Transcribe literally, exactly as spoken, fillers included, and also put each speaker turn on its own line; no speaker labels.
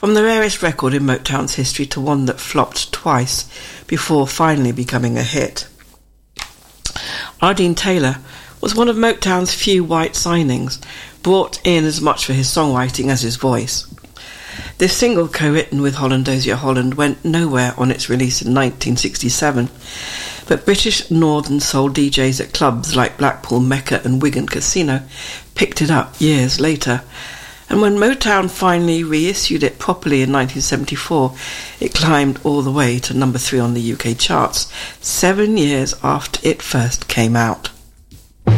From the rarest record in Motown's history to one that flopped twice before finally becoming a hit. Ardeen Taylor was one of Motown's few white signings, brought in as much for his songwriting as his voice. This single, co-written with Holland Dozier Holland, went nowhere on its release in nineteen sixty-seven, but British Northern Soul D Js at clubs like Blackpool, Mecca and Wigan Casino picked it up years later, and when Motown finally reissued it properly in nineteen seventy-four, it climbed all the way to number three on the U K charts, seven years after it first came out.